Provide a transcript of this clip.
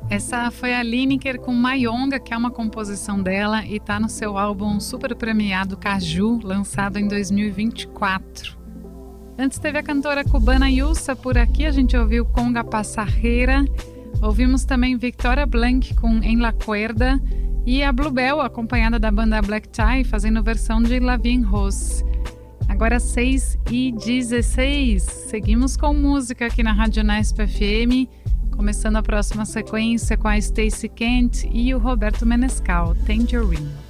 Essa foi a Lineker com Mayonga, que é uma composição dela e está no seu álbum super premiado Caju, lançado em 2024. Antes teve a cantora cubana Yusa por aqui, a gente ouviu Conga Passarreira, ouvimos também Victoria Blanc com En La Cuerda e a Bluebell, acompanhada da banda Black Tie, fazendo versão de La Vie en Rose. Agora 6h16, seguimos com música aqui na Rádio Unesp FM, começando a próxima sequência com a Stacey Kent e o Roberto Menescal, Tangerine.